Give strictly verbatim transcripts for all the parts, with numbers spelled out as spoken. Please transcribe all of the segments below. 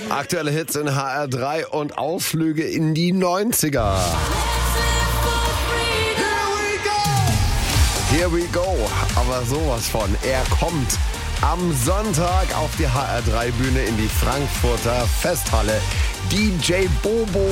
Aktuelle Hits in H R drei und Ausflüge in die neunziger. Here we go, aber sowas von. Er kommt am Sonntag auf die H R drei Bühne in die Frankfurter Festhalle. D J Bobo.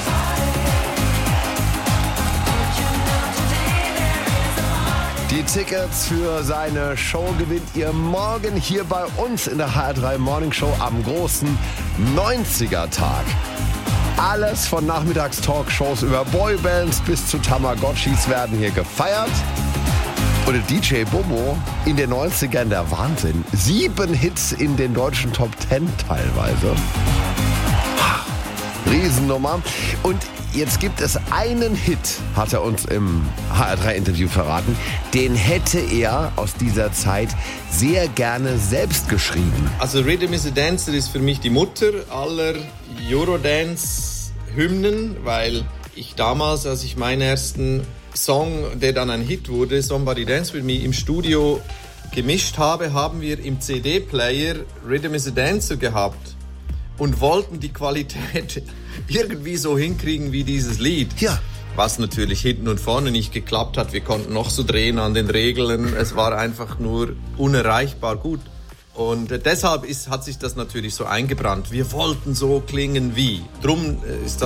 Die Tickets für seine Show gewinnt ihr morgen hier bei uns in der H R drei Morning Show am großen neunziger-Tag. Alles von Nachmittagstalkshows über Boybands bis zu Tamagotchis werden hier gefeiert. Und D J Bobo in den neunzigern der Wahnsinn. Sieben Hits in den deutschen Top Ten teilweise. Riesennummer. Und jetzt gibt es einen Hit, hat er uns im H R drei Interview verraten, den hätte er aus dieser Zeit sehr gerne selbst geschrieben. Also Rhythm is a Dancer ist für mich die Mutter aller Eurodance-Hymnen, weil ich damals, als ich meinen ersten Song, der dann ein Hit wurde, Somebody Dance With Me, im Studio gemischt habe, haben wir im C D-Player Rhythm is a Dancer gehabt und wollten die Qualität irgendwie so hinkriegen wie dieses Lied. Ja. Was natürlich hinten und vorne nicht geklappt hat. Wir konnten noch so drehen an den Regeln. Es war einfach nur unerreichbar gut. Und deshalb ist, hat sich das natürlich so eingebrannt. Wir wollten so klingen wie. Drum ist